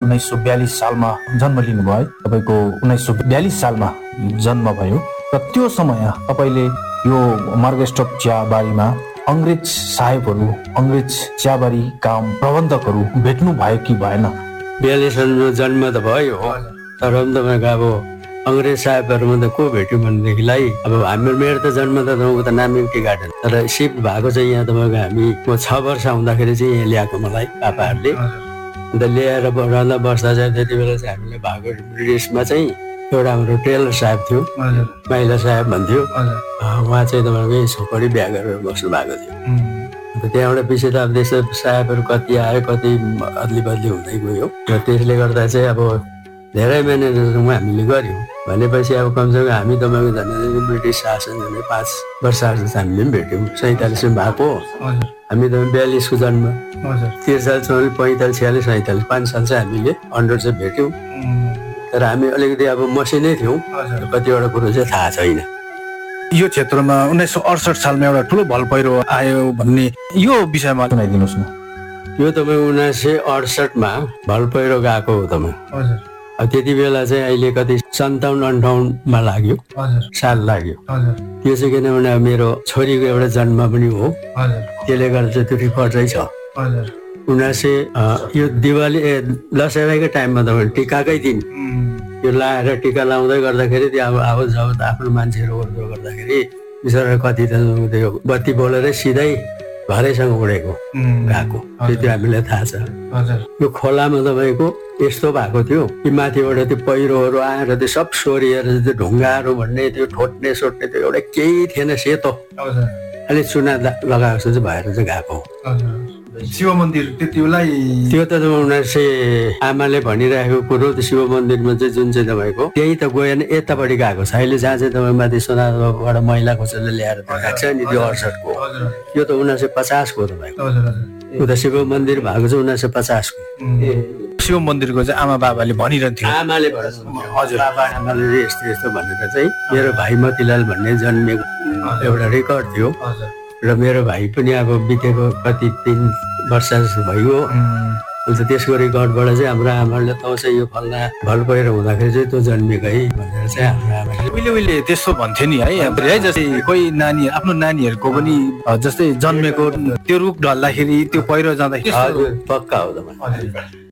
1942 सालमा जन्म लिनुभयो। तपाईँको 1942 सालमा जन्म भयो र त्यो समय तपाईँले यो मार्गस्टप चियाबारीमा अङ्ग्रेज साहेबहरू, अङ्ग्रेज चियाबारी काम प्रबन्धकहरू भेट्नु भयो कि भएन? 42 सालमा जन्म त भयो तर पनि तपाईँको अब अङ्ग्रेज साहेबहरूमा त को भेट्यो भनेदेखिलाई अब मेरो त जन्म त तपाईँको त नामक टी गार्डन, तर सिफ्ट भएको चाहिँ यहाँ तपाईँको म 6 वर्ष हुँदाखेरि चाहिँ यहाँ ल्याएको मलाई पापाहरूले। अन्त ल्याएर रहँदा बस्दा चाहिँ त्यति बेला चाहिँ हामीले भएको ब्रिटिसमा चाहिँ एउटा हाम्रो टेलर साहेब थियो, माइला साहेब भन्थ्यो, उहाँ चाहिँ तपाईँको छोकरी बिहा गरेर बस्नु भएको थियो। अन्त त्यहाँबाट पछि त अब त्यस्तो साहेबहरू कति आयो, कति अदली बदली हुँदै गयो र त्यसले गर्दा चाहिँ अब धेरै म्यानेजरसँग हामीले गऱ्यौँ। भनेपछि अब कमसेकम हामी तपाईँको झन् ब्रिटिस शासन झन् 5 वर्ष हामीले पनि भेट्यौँ। 47 भएको हामी त 42 को जन्म, 43, 44, 45, 46, 5 साल चाहिँ हामीले अन्डर चाहिँ भेट्यौँ। तर हामी अलिकति अब मसिनै थियौँ, कतिवटा कुरो चाहिँ थाहा छैन। यो क्षेत्रमा 1968 सालमा एउटा ठुलो भल पहिरो आयो भन्ने यो विषयमा सुनाइदिनुहोस् न। यो तपाईँ 1968 मा भल पहिरो गएको हो तपाईँ। त्यति बेला चाहिँ अहिले कति 57-58 लाग्यो, साल लाग्यो। त्यो चाहिँ किनभने मेरो छोरीको एउटा जन्म पनि हो, त्यसले गर्दा चाहिँ त्यो रिकर्डै छ। 19 यो दिवाली दसैँको टाइममा तपाईँ टिकाकै दिन यो लाएर टिका लाउँदै गर्दाखेरि त्यो अब जब आफ्नो मान्छेहरू ओर्दो गर्दाखेरि बिचरा कति त त्यो बत्ती बोलेरै सिधै घरैसँग उडेको गएको त्यो हामीलाई थाहा छ। यो खोलामा तपाईँको यस्तो भएको थियो कि माथिबाट त्यो पहिरोहरू आएर त्यो सब सोरिएर त्यो ढुङ्गाहरू भन्ने त्यो ठोट्ने सोट्ने त्यो एउटा केही थिएन, सेतो अलि चुना लगाएको चाहिँ भएर चाहिँ गएको। शिव मन्दिर त्यति बेला त्यो त 1900 आमाले भनिरहेको कुरो त्यो शिव मन्दिरमा चाहिँ जुन चाहिँ तपाईँको त्यही त गएन, यतापट्टि गएको छ। अहिले जहाँ चाहिँ तपाईँ माथि सोनाबाट मैला खोसेर ल्याएर राखेको छ नि त्यो 68 को, यो त 1950 को तपाईँको। उता शिव मन्दिर भएको चाहिँ 1950 को। शिव मन्दिरको चाहिँ आमा बाबाले भनिरहन्थ्यो, आमाले हजुर आमाले यस्तो यस्तो भनेर चाहिँ मेरो भाइ मतिलाल भन्ने जन्मेको एउटा रेकर्ड थियो र मेरो भाइ पनि अब बितेको कति 3 वर्ष भयो। अन्त त्यसको रेकर्डबाट चाहिँ हाम्रो आमाले त चाहिँ यो फल्ना भल पहिरो हुँदाखेरि चाहिँ त्यो जन्मेको है भनेर चाहिँ हाम्रो आमाले उहिले भन्थ्यो नि है। जस्तै कोही नानी आफ्नो नानीहरूको पनि जस्तै जन्मेको त्यो रुख ढल्दाखेरि त्यो पहिरो जाँदाखेरि पक्का हो त।